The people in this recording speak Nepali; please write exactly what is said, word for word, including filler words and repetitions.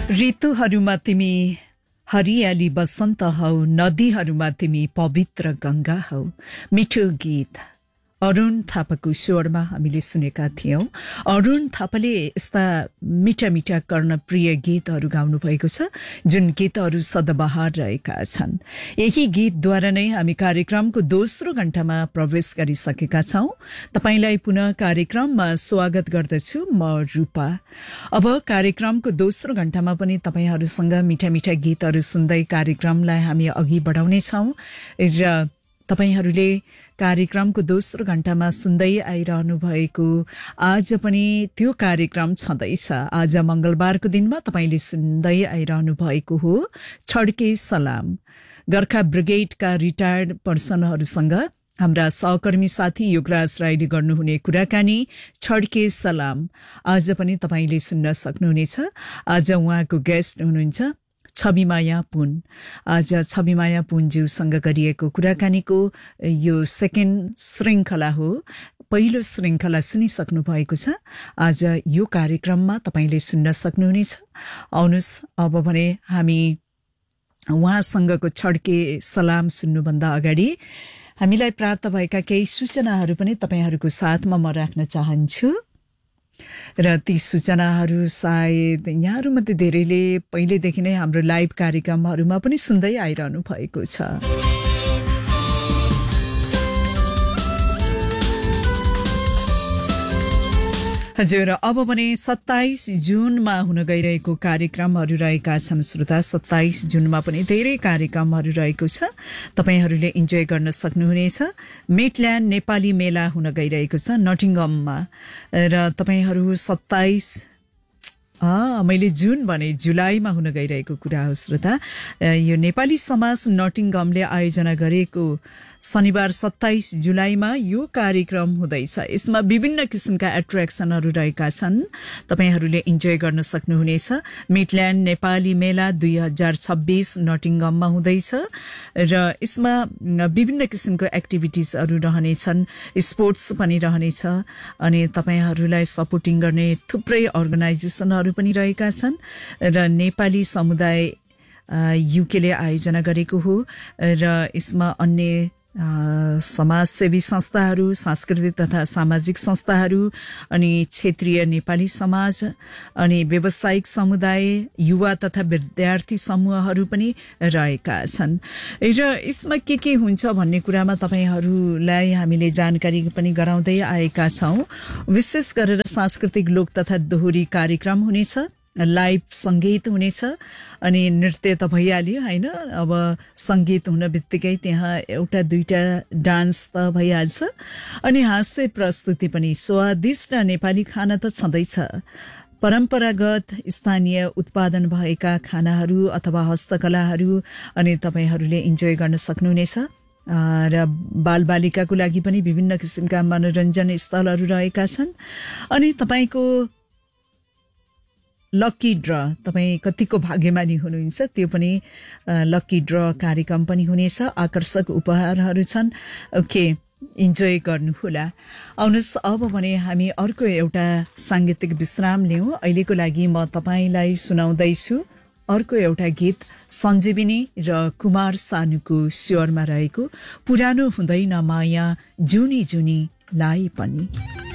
ऋतुहरूमा तिमी हरियाली बसन्त हौ, नदीहरूमा तिमी पवित्र गंगा हौ। मिठो गीत अरुण थापाको स्वरमा हामीले सुनेका थियौं। अरुण थापाले यस्ता मिठा मिठा कर्णप्रिय गीतहरू गाउनु भएको छ जुन गीतहरू सदाबहार रहेका छन्। यही गीतद्वारा नै हामी कार्यक्रमको दोस्रो घण्टामा प्रवेश गरिसकेका छौं। तपाईलाई पुनः कार्यक्रममा स्वागत गर्दछु म रूपा। अब कार्यक्रमको दोस्रो घण्टामा पनि तपाईहरूसँग मिठा मिठा गीतहरू सुन्दै कार्यक्रमलाई हामी अघि बढाउने छौं र तपाईहरूले कार्यक्रमको दोस्रो घण्टामा सुन्दै आइरहनु भएको आज पनि त्यो कार्यक्रम छँदैछ। आज मंगलबारको दिनमा तपाईले सुन्दै आइरहनु भएको हो छड्के सलाम। गोर्खा ब्रिगेडका रिटायर्ड पर्सनहरूसँग हाम्रा सहकर्मी साथी योगराज राईले गर्नुहुने कुराकानी छड्के सलाम आज पनि तपाईले सुन्न सक्नुहुनेछ। आज उहाँको गेस्ट हुनुहुन्छ छविमाया पुन। आज छविमाया पुनज्यूसँग गरिएको कुराकानीको यो सेकेन्ड श्रृंखला हो। पहिलो श्रृंखला सुनिसक्नु भएको छ। आज यो कार्यक्रममा तपाईले सुन्न सक्नुहुनेछ। आउनुस् अब भने हामी उहाँसँगको छड्के सलाम सुन्नुभन्दा अगाडि हामीलाई प्राप्त भएका केही सूचनाहरू पनि तपाईहरूको साथमा म राख्न चाहन्छु र ती सूचनाहरू सायद यहाँहरूमध्ये धेरैले पहिलेदेखि नै हाम्रो लाइभ कार्यक्रमहरूमा पनि सुन्दै आइरहनु भएको छ। हजुर, अब भने सत्ताइस जुनमा हुन गइरहेको कार्यक्रमहरू रहेका छन्। श्रोता, सत्ताइस जुनमा पनि धेरै कार्यक्रमहरू रहेको छ, तपाईहरूले इन्जोय गर्न सक्नुहुनेछ। मिडल्यान्ड नेपाली मेला हुन गइरहेको छ नटिङहममा र तपाईहरू सत्ताइस अँ मैले जुन भने जुलाईमा हुन गइरहेको कुरा हो। श्रोता, यो नेपाली समाज नटिङहमले आयोजना गरेको शनिबार सत्ताइस जुलाईमा यो कार्यक्रम हुँदैछ। यसमा विभिन्न किसिमका एट्र्याक्सनहरू रहेका छन्, तपाईहरूले इन्जोय गर्न सक्नुहुनेछ। मिडल्यान्ड नेपाली मेला दुई हजार छब्बीस नटिङहममा हुँदैछ र यसमा विभिन्न किसिमको एक्टिभिटिजहरू रहनेछन्, स्पोर्ट्स पनि रहनेछ अनि तपाईहरूलाई सपोर्टिङ गर्ने थुप्रै अर्गनाइजेसनहरू पनि रहेका छन् र नेपाली समुदाय युकेले आयोजना गरेको हो र यसमा अन्य समाजसेवी संस्थाहरू, सांस्कृतिक तथा सामाजिक संस्थाहरू अनि क्षेत्रीय नेपाली समाज अनि व्यावसायिक समुदाय, युवा तथा विद्यार्थी समूहहरू पनि रहेका छन् र यसमा के के हुन्छ भन्ने कुरामा तपाईहरूलाई हामीले जानकारी पनि गराउँदै आएका छौं। विशेष गरेर सांस्कृतिक लोक तथा दोहोरी कार्यक्रम हुनेछ, लाइभ संगीत हुनेछ अनि नृत्य त भइहाल्यो हैन। अब संगीत हुन बित्तिकै त्यहाँ एउटा दुईटा डान्स त भइहाल्छ अनि हास्य प्रस्तुति पनि। स्वादिष्ट नेपाली खाना त छँदैछ। परम्परागत स्थानीय उत्पादन भएका खानाहरू अथवा हस्तकलाहरू अनि तपाईहरूले इन्जोय गर्न सक्नुहुनेछ र बालबालिकाको लागि पनि विभिन्न किसिमका मनोरञ्जन स्थलहरू रहेका छन्। अनि तपाईको लकी ड्र, तपाईं कतिको भाग्यमानी हुनुहुन्छ त्यो पनि लकी ड्र कार्यक्रम पनि हुनेछ। आकर्षक उपहारहरू छन्। ओके, इन्जोय गर्नुहोला। आउनुस् अब भने हामी अर्को एउटा सांगीतिक विश्राम लिउँ। अहिलेको लागि म तपाईलाई सुनाउँदैछु अर्को एउटा गीत सञ्जीविनी र कुमार सानुको स्वरमा रहेको पुरानो हुँदैन माया जुनी जुनी लाई पनि।